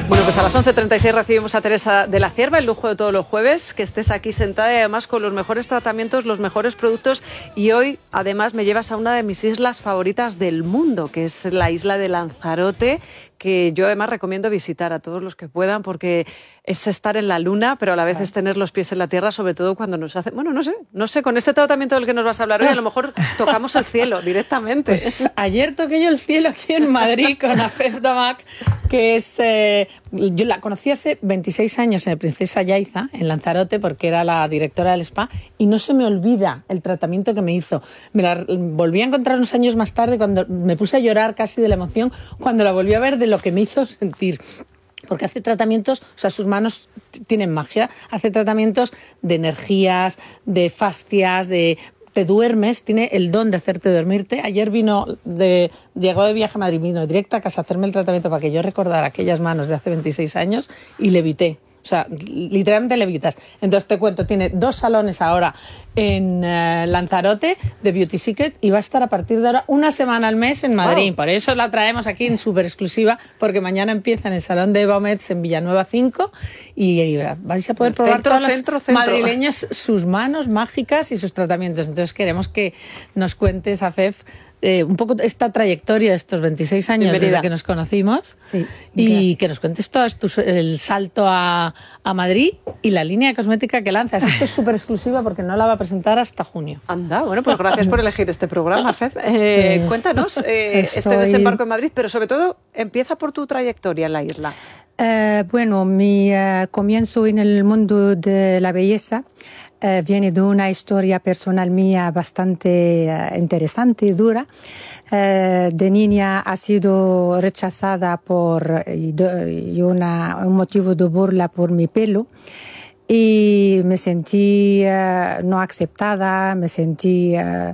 Bueno, pues a las 11:36 recibimos a Teresa de la Cierva, el lujo de todos los jueves, que estés aquí sentada y además con los mejores tratamientos, los mejores productos. Y hoy, además, me llevas a una de mis islas favoritas del mundo, que es la isla de Lanzarote, que yo además recomiendo visitar a todos los que puedan, porque es estar en la luna, pero a la vez es tener los pies en la tierra, sobre todo cuando nos hace... Bueno, no sé, con este tratamiento del que nos vas a hablar hoy, a lo mejor tocamos el cielo directamente. Pues ayer toqué yo el cielo aquí en Madrid con Afef Damac, que es... yo la conocí hace 26 años en el Princesa Yaiza, en Lanzarote, porque era la directora del spa, y no se me olvida el tratamiento que me hizo. Me la volví a encontrar unos años más tarde, cuando me puse a llorar casi de la emoción, cuando la volví a ver de lo que me hizo sentir. Porque hace tratamientos, o sea, sus manos tienen magia, hace tratamientos de energías, de fascias, te duermes, tiene el don de hacerte dormirte. Ayer llegó de viaje a Madrid, vino directo a casa a hacerme el tratamiento para que yo recordara aquellas manos de hace 26 años y levité. O sea, literalmente levitas. Entonces te cuento, tiene 2 salones ahora en Lanzarote de Beauty Secret y va a estar a partir de ahora una semana al mes en Madrid. Wow. Por eso la traemos aquí en súper exclusiva, porque mañana empieza en el Salón de Baumets en Villanueva 5 y vais a poder probar todos los madrileños sus manos mágicas y sus tratamientos. Entonces queremos que nos cuentes, Afef, un poco esta trayectoria de estos 26 años desde que nos conocimos, sí, y que nos cuentes todo el salto a Madrid y la línea de cosmética que lanzas. Esto es súper exclusiva porque no la va a presentar hasta junio. Anda, bueno, pues gracias por elegir este programa, Fef. Cuéntanos este desembarco en Madrid, pero sobre todo empieza por tu trayectoria en la isla. Bueno, mi comienzo en el mundo de la belleza viene de una historia personal mía bastante interesante y dura. De niña ha sido rechazada y un motivo de burla por mi pelo. Y me sentí no aceptada, me sentí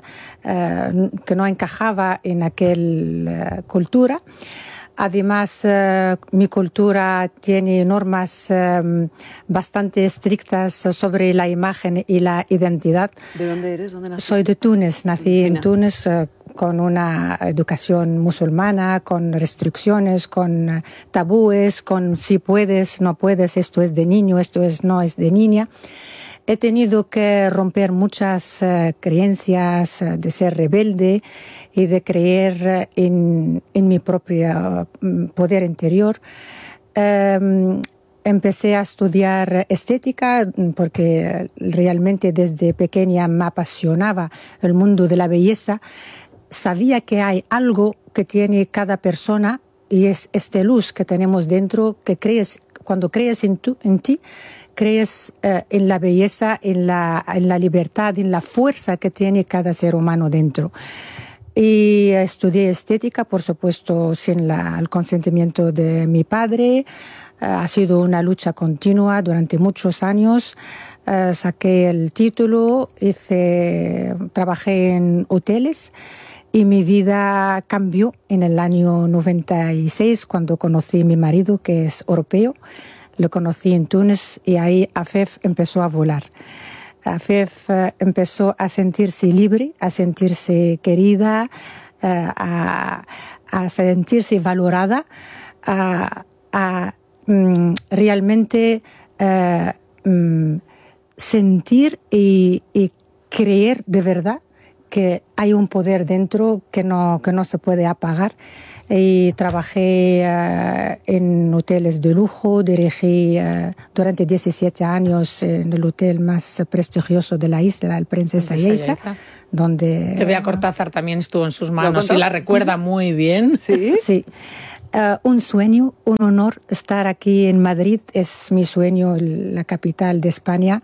que no encajaba en aquella cultura. Además, mi cultura tiene normas bastante estrictas sobre la imagen y la identidad. ¿De dónde eres? ¿Dónde naciste? Soy de Túnez, nací en Túnez con una educación musulmana, con restricciones, con tabúes, con si puedes, no puedes, esto es de niño, no es de niña. He tenido que romper muchas creencias de ser rebelde y de creer en mi propio poder interior. Empecé a estudiar estética porque realmente desde pequeña me apasionaba el mundo de la belleza. Sabía que hay algo que tiene cada persona y es esta luz que tenemos dentro, que cuando crees en ti, crees en la belleza, en la libertad, en la fuerza que tiene cada ser humano dentro. Y estudié estética, por supuesto, sin el consentimiento de mi padre. Ha sido una lucha continua durante muchos años. Saqué el título, trabajé en hoteles y mi vida cambió en el año 96 cuando conocí a mi marido, que es europeo. Lo conocí en Túnez y ahí Afef empezó a volar. Afef empezó a sentirse libre, a sentirse querida, a sentirse valorada, a realmente sentir y creer de verdad que hay un poder dentro que no se puede apagar. Y trabajé en hoteles de lujo, dirigí durante 17 años en el hotel más prestigioso de la isla, el Princesa Yaiza, donde... Que Bea Cortázar también estuvo en sus manos y la recuerda muy bien. Sí. Sí. Un sueño, un honor estar aquí en Madrid, es mi sueño, la capital de España.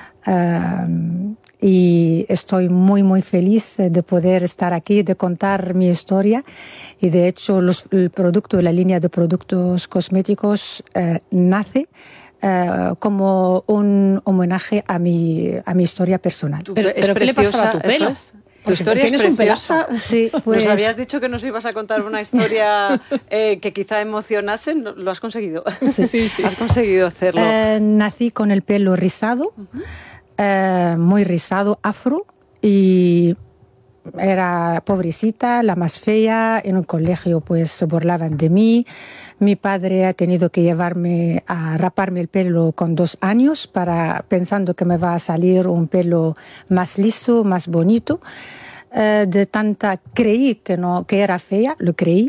Y estoy muy, muy feliz de poder estar aquí, de contar mi historia. Y de hecho, la línea de productos cosméticos nace como un homenaje a mi historia personal. ¿Pero qué le pasaba a tu pelo? Tu historia es preciosa. Sí, pues... Nos habías dicho que nos ibas a contar una historia que quizá emocionase. Lo has conseguido. Sí. Has conseguido hacerlo. Nací con el pelo rizado. Muy rizado, afro, y era pobrecita, la más fea, en un colegio pues se burlaban de mí. Mi padre ha tenido que llevarme a raparme el pelo con 2 años pensando que me va a salir un pelo más liso, más bonito. De tanta creí que era fea, lo creí.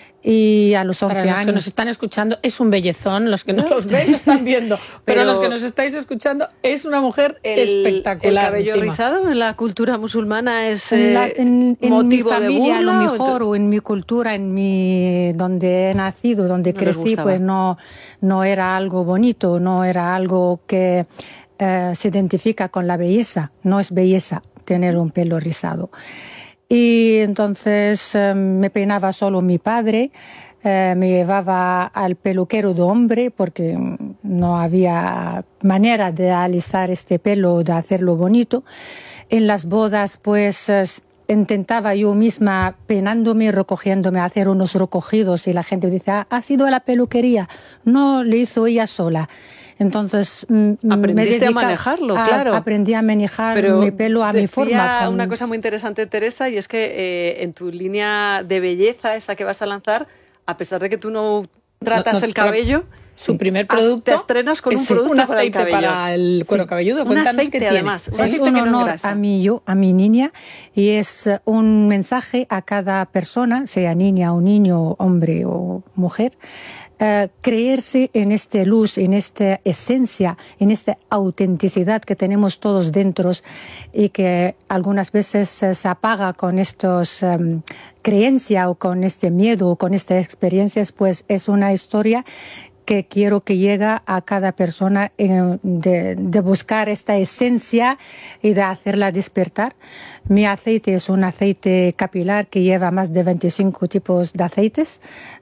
Y a los 11 Para los años... que nos están escuchando, es un bellezón. Los que no los ven lo están viendo. Pero los que nos estáis escuchando, es una mujer espectacular. ¿El cabello rizado en la cultura musulmana es en motivo mi familia, de burla? A lo mejor, o en mi cultura, donde he nacido, donde crecí, pues no era algo bonito, no era algo que se identifica con la belleza. No es belleza tener un pelo rizado. Y entonces me peinaba solo mi padre, me llevaba al peluquero de hombre porque no había manera de alisar este pelo, de hacerlo bonito. En las bodas pues intentaba yo misma peinándome, recogiéndome, hacer unos recogidos y la gente dice, ¿ha sido a la peluquería? No, lo hizo ella sola. Entonces aprendiste a manejarlo, claro. Aprendí a manejar mi pelo a mi forma. Una cosa muy interesante, Teresa, y es que en tu línea de belleza, esa que vas a lanzar, a pesar de que tú no tratas el cabello, su primer producto te estrenas con un producto para el cabello. Para el cuero cabelludo. Cuéntanos qué tiene. Además, es un honor a mi niña, y es un mensaje a cada persona, sea niña o niño, hombre o mujer. Creerse en esta luz, en esta esencia, en esta autenticidad que tenemos todos dentro y que algunas veces se apaga con estas creencias o con este miedo o con estas experiencias, pues es una historia que quiero que llegue a cada persona de buscar esta esencia y de hacerla despertar. Mi aceite es un aceite capilar que lleva más de 25 tipos de aceites.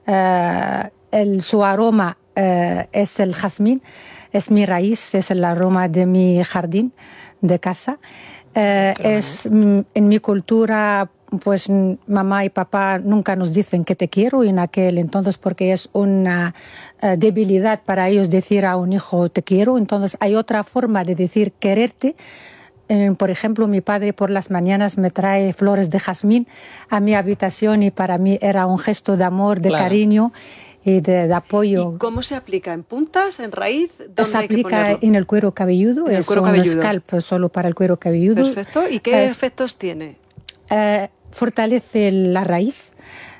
Su aroma es el jazmín, es mi raíz, es el aroma de mi jardín de casa. En mi cultura, pues mamá y papá nunca nos dicen que te quiero en aquel entonces, porque es una debilidad para ellos decir a un hijo te quiero. Entonces hay otra forma de decir quererte. Por ejemplo, mi padre por las mañanas me trae flores de jazmín a mi habitación y para mí era un gesto de amor, de cariño y de apoyo. ¿Y cómo se aplica? ¿En puntas? ¿En raíz? ¿Dónde se aplica en el cuero cabelludo, es un scalp solo para el cuero cabelludo. Perfecto. ¿Y qué efectos tiene? Fortalece la raíz,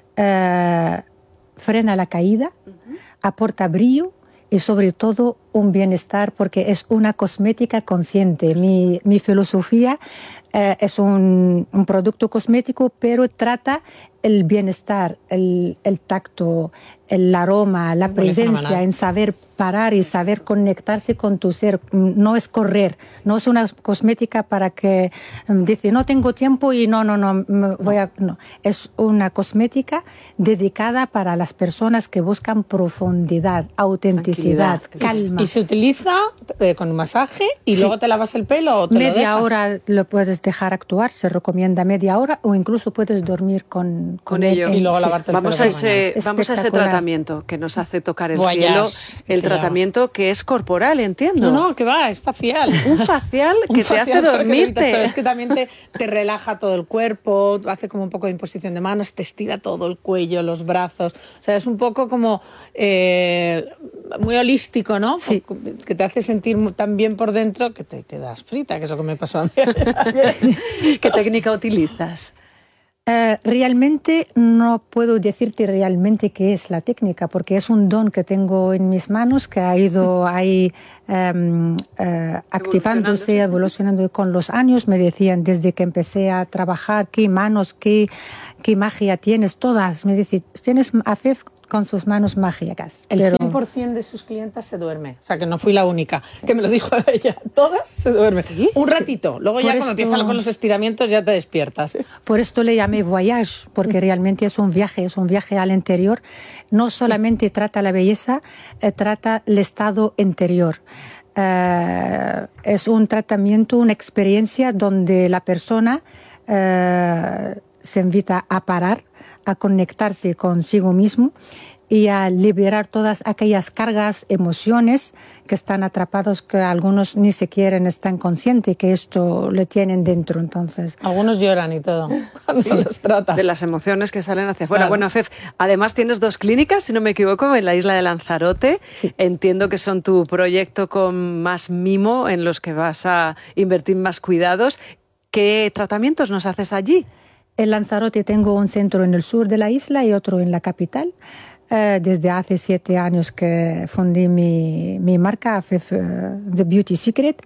frena la caída, aporta brillo y sobre todo un bienestar, porque es una cosmética consciente. Mi filosofía es un producto cosmético, pero trata el bienestar, el tacto, el aroma, la presencia, en saber parar y saber conectarse con tu ser. No es correr, no es una cosmética para que dice no tengo tiempo y no. Es una cosmética dedicada para las personas que buscan profundidad, autenticidad, calma. Y se utiliza con un masaje y luego te lavas el pelo o te media hora lo puedes dejar actuar, se recomienda media hora, o incluso puedes dormir con ello y luego lavarte el pelo. Vamos a ese tratamiento que nos hace tocar el cielo, el tratamiento que es corporal, entiendo. No, que va, es facial. Un facial que te hace dormirte. Pero es que también te relaja todo el cuerpo, hace como un poco de imposición de manos, te estira todo el cuello, los brazos. O sea, es un poco como muy holístico, ¿no? Sí. Que te hace sentir tan bien por dentro que te quedas frita, que es lo que me pasó a mí. ¿Qué técnica utilizas? Realmente no puedo decirte realmente qué es la técnica, porque es un don que tengo en mis manos que ha ido ahí activándose, evolucionando con los años. Me decían desde que empecé a trabajar, qué manos, qué magia tienes, todas. Me decían, tienes Afef con sus manos mágicas. El 100% de sus clientas se duerme. O sea, que no fui la única que me lo dijo ella. Todas se duermen. ¿Sí? Un ratito. Luego ya cuando empiezan con los estiramientos ya te despiertas. Por esto le llamé voyage, porque realmente es un viaje al interior. No solamente trata la belleza, trata el estado interior. Es un tratamiento, una experiencia donde la persona se invita a parar, a conectarse consigo mismo y a liberar todas aquellas cargas, emociones que están atrapados, que algunos ni siquiera están conscientes que esto lo tienen dentro. Entonces, algunos lloran y todo cuando se los trata. De las emociones que salen hacia afuera. Claro. Bueno, Fef, además tienes 2 clínicas, si no me equivoco, en la isla de Lanzarote. Sí. Entiendo que son tu proyecto con más mimo, en los que vas a invertir más cuidados. ¿Qué tratamientos nos haces allí? en Lanzarote tengo un centro en el sur de la isla y otro en la capital. Desde hace 7 años que fundé mi marca, The Beauty Secret.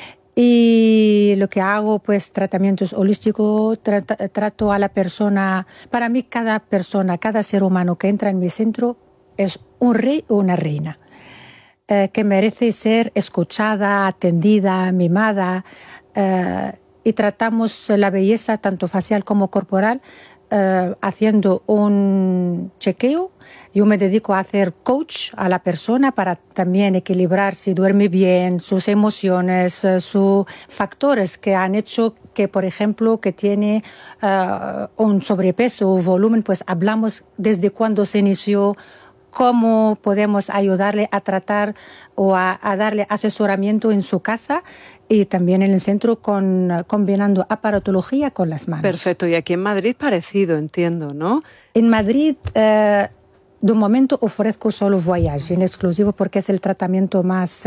Y lo que hago, pues, tratamientos holísticos, trato a la persona. Para mí, cada persona, cada ser humano que entra en mi centro es un rey o una reina, que merece ser escuchada, atendida, mimada. Y tratamos la belleza, tanto facial como corporal, haciendo un chequeo. Yo me dedico a hacer coach a la persona para también equilibrar si duerme bien, sus emociones, sus factores que han hecho que, por ejemplo, que tiene un sobrepeso o volumen, pues hablamos desde cuándo se inició, cómo podemos ayudarle a tratar o a darle asesoramiento en su casa y también en el centro combinando aparatología con las manos. Perfecto. Y aquí en Madrid parecido, entiendo, ¿no? En Madrid, de momento ofrezco solo Voyage en exclusivo porque es el tratamiento más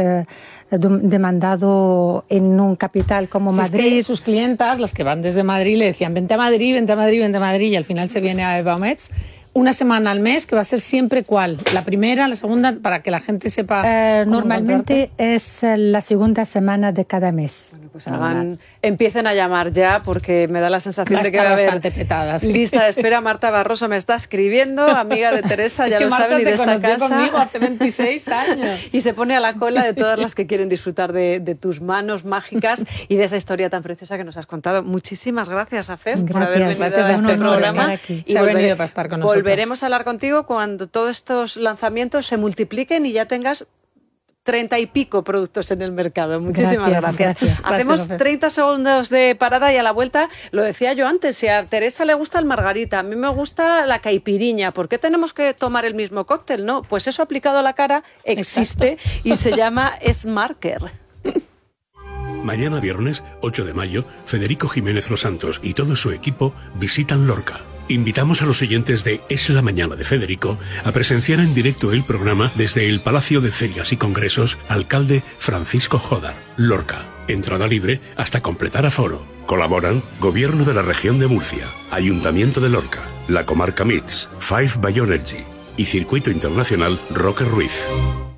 demandado en un capital como Madrid. Es que sus clientas, las que van desde Madrid, le decían vente a Madrid, vente a Madrid, vente a Madrid, y al final se viene a Evameds. Una semana al mes, que va a ser siempre ¿cuál? ¿La primera, la segunda? Para que la gente sepa. Normalmente es la segunda semana de cada mes. Bueno, pues empiecen a llamar ya, porque me da la sensación de que va a haber bastante petada, sí. Lista de espera. Marta Barroso me está escribiendo, amiga de Teresa, ya lo saben, y de esta casa. Marta te conoció conmigo hace 26 años. Y se pone a la cola de todas las que quieren disfrutar de tus manos mágicas y de esa historia tan preciosa que nos has contado. Muchísimas gracias, Afef, por haber venido a este programa. Y se ha venido para estar con nosotros. Volveremos a hablar contigo cuando todos estos lanzamientos se multipliquen y ya tengas 30 y pico productos en el mercado. Muchísimas gracias. Hacemos 30 segundos de parada y a la vuelta, lo decía yo antes, si a Teresa le gusta el margarita, a mí me gusta la caipiriña, ¿por qué tenemos que tomar el mismo cóctel? No, pues eso aplicado a la cara existe. Exacto. Y se llama Smarker. Mañana viernes, 8 de mayo, Federico Jiménez Los Santos y todo su equipo visitan Lorca. Invitamos a los oyentes de Es la Mañana de Federico a presenciar en directo el programa desde el Palacio de Ferias y Congresos Alcalde Francisco Jodar, Lorca. Entrada libre hasta completar aforo. Colaboran Gobierno de la Región de Murcia, Ayuntamiento de Lorca, la Comarca MITS, Five Bioenergy y Circuito Internacional Roque Ruiz.